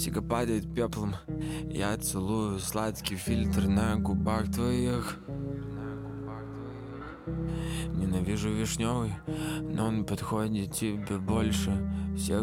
Сига падает пеплом. Я целую сладкий фильтр на губах твоих. Ненавижу вишневый, но он подходит тебе больше всех